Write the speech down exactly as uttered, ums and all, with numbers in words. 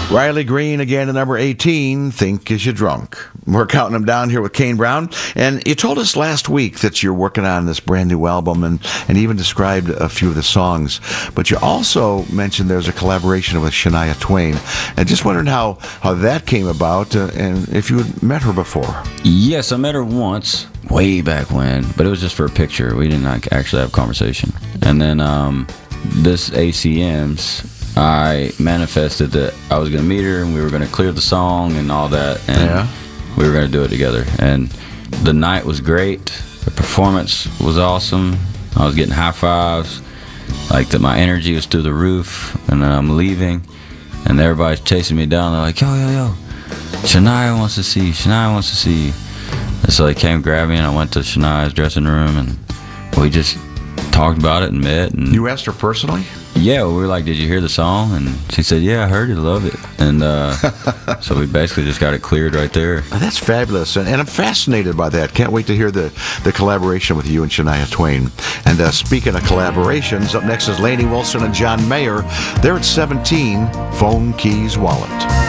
Riley Green again at number eighteen, Think Is You Drunk. We're counting them down here with Kane Brown. And you told us last week that you're working on this brand new album and, and even described a few of the songs. But you also mentioned there's a collaboration with Shania Twain. And just wondering how, how that came about uh, and if you had met her before. Yes, I met her once, way back when, but it was just for a picture. We didn't like, actually have a conversation. And then um, this A C Ms... I manifested that I was going to meet her and we were going to clear the song and all that, and yeah. we were going to do it together. And the night was great. The performance was awesome. I was getting high fives. Like that, my energy was through the roof. And then I'm leaving, and everybody's chasing me down. They're like, yo, yo, yo, Shania wants to see you. Shania wants to see you. And so they came grab me, and I went to Shania's dressing room, and we just talked about it and met. And you asked her personally? Yeah, we were like, did you hear the song? And she said, yeah, I heard it, love it. And uh, so we basically just got it cleared right there. That's fabulous. And, and I'm fascinated by that. Can't wait to hear the, the collaboration with you and Shania Twain. And uh, speaking of collaborations, up next is Lainey Wilson and John Mayer. They're at seventeen, Phone Keys Wallet.